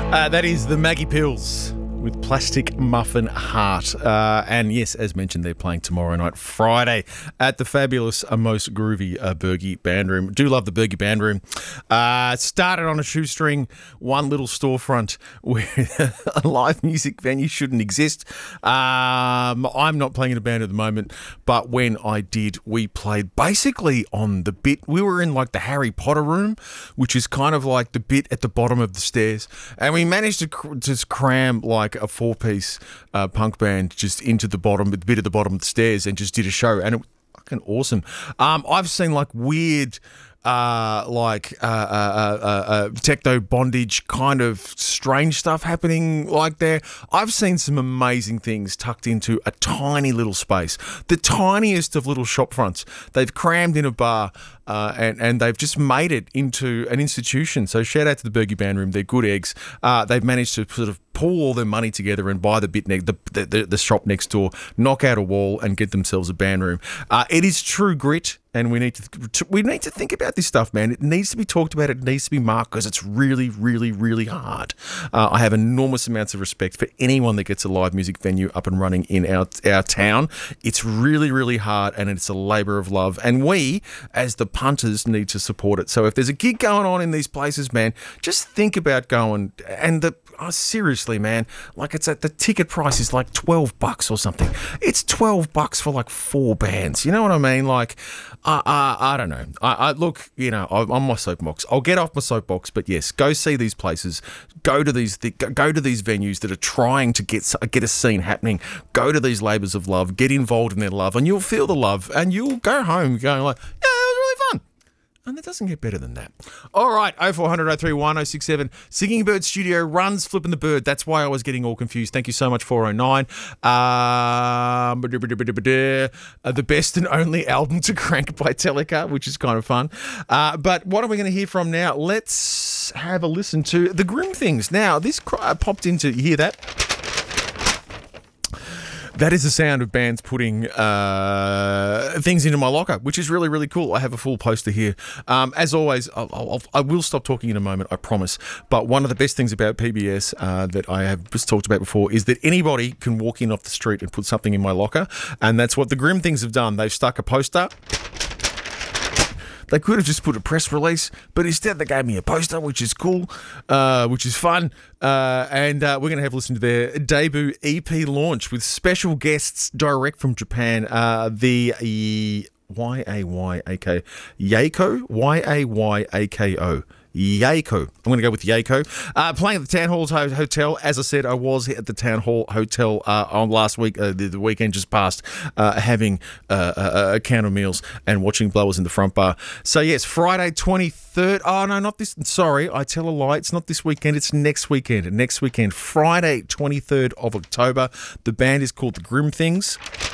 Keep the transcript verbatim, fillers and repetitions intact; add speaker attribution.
Speaker 1: Uh, that is the Maggie Pills with Plastic Muffin Heart. Uh, and yes, as mentioned, they're playing tomorrow night, Friday, at the fabulous, uh, most groovy uh, Bergie Band Room. Do love the Bergie Band Room. Uh, started on a shoestring, one little storefront where a live music venue shouldn't exist. Um, I'm not playing in a band at the moment, but when I did, we played basically on the bit. We were in like the Harry Potter room, which is kind of like the bit at the bottom of the stairs. And we managed to cr- just cram like a four-piece uh, punk band just into the bottom, the bit at the bottom of the stairs, and just did a show, and it was fucking awesome. Um, I've seen like weird, uh, like uh, uh, uh, uh, techno bondage kind of strange stuff happening like there. I've seen some amazing things tucked into a tiny little space, the tiniest of little shop fronts. They've crammed in a bar. Uh, and, and they've just made it into an institution. So shout out to the Bergie Band Room. They're good eggs. Uh, they've managed to sort of pull all their money together and buy the bit ne- the, the, the the shop next door, knock out a wall, and get themselves a band room. Uh, it is true grit, and we need to we need to think about this stuff, man. It needs to be talked about. It needs to be marked because it's really, really, really hard. Uh, I have enormous amounts of respect for anyone that gets a live music venue up and running in our our town. It's really, really hard, and it's a labour of love. And we, as the punters, need to support it. So if there's a gig going on in these places, man, just think about going. And the oh, seriously, man, like it's at the ticket price is like twelve bucks or something. It's twelve bucks for like four bands. You know what I mean? Like, uh, uh, I don't know. I, I look, you know, I'm on my soapbox. I'll get off my soapbox, but yes, go see these places. Go to these, th- go to these venues that are trying to get get a scene happening. Go to these labours of love. Get involved in their love, and you'll feel the love, and you'll go home going like, yeah. And it doesn't get better than that. All right, oh four hundred, oh three one, oh six seven. Singing Bird Studio runs Flipping the Bird. That's why I was getting all confused. Thank you so much, four oh nine. Um, uh, the best and only album to crank by Teleka, which is kind of fun. Uh, but what are we going to hear from now? Let's have a listen to The Grim Things. Now, this cry popped into, you hear that? That is the sound of bands putting uh, things into my locker, which is really, really cool. I have a full poster here. Um, as always, I'll, I'll, I will stop talking in a moment, I promise. But one of the best things about P B S uh, that I have just talked about before is that anybody can walk in off the street and put something in my locker. And that's what the Grim Things have done. They've stuck a poster. They could have just put a press release, but instead they gave me a poster, which is cool, uh, which is fun. Uh, and uh, we're going to have a listen to their debut E P launch with special guests direct from Japan. Uh, the Y A Y A K, Yayko, Y A Y A K O. Yayko. I'm going to go with Yayko. Uh, playing at the Town Hall Hotel. As I said, I was at the Town Hall Hotel uh, on last week, uh, the, the weekend just passed, uh, having uh, a, a count of meals and watching blowers in the front bar. So yes, Friday twenty-third. Oh no, not this. Sorry, I tell a lie. It's not this weekend. It's next weekend. Next weekend, Friday twenty-third of October. The band is called The Grim Things.